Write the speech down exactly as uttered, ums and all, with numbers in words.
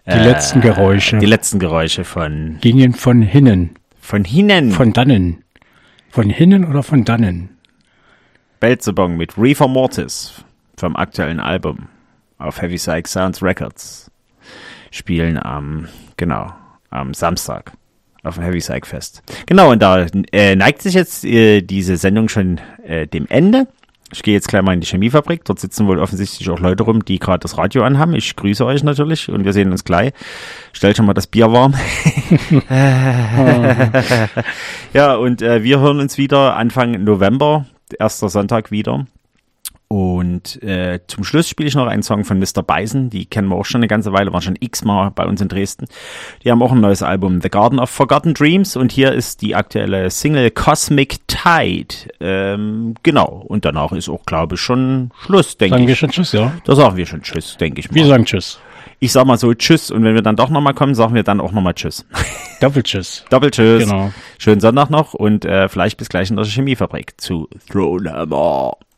Die äh, letzten Geräusche. Die letzten Geräusche von... Gingen von hinnen. Von hinnen. Von dannen. Von hinnen oder von dannen? Belzebong mit Reefer Mortis vom aktuellen Album auf Heavy Psych Sounds Records spielen am, genau, am Samstag auf dem Heavy Psych Fest. Genau, und da äh, neigt sich jetzt äh, diese Sendung schon äh, dem Ende. Ich gehe jetzt gleich mal in die Chemiefabrik. Dort sitzen wohl offensichtlich auch Leute rum, die gerade das Radio anhaben. Ich grüße euch natürlich und wir sehen uns gleich. Stellt schon mal das Bier warm. Ja, und äh, wir hören uns wieder Anfang November, erster Sonntag wieder. Und äh, zum Schluss spiele ich noch einen Song von Mister Bison. Die kennen wir auch schon eine ganze Weile, waren schon x-mal bei uns in Dresden. Die haben auch ein neues Album, The Garden of Forgotten Dreams. Und hier ist die aktuelle Single Cosmic Tide. Ähm, genau, und danach ist auch, glaube ich, schon Schluss, denke ich. Sagen wir schon Tschüss, ja? Da sagen wir schon Tschüss, denke ich mal. Wir sagen Tschüss. Ich sag mal so Tschüss. Und wenn wir dann doch nochmal kommen, sagen wir dann auch nochmal Tschüss. Doppeltschüss. Doppeltschüss. Genau. Schönen Sonntag noch und äh, vielleicht bis gleich in der Chemiefabrik zu Throwhammer.